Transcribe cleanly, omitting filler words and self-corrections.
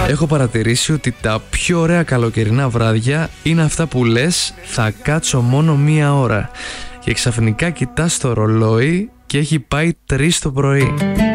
Έχω παρατηρήσει ότι τα πιο ωραία καλοκαιρινά βράδια είναι αυτά που λες θα κάτσω μόνο 1 ώρα και ξαφνικά κοιτάς το ρολόι και έχει πάει 3 το πρωί.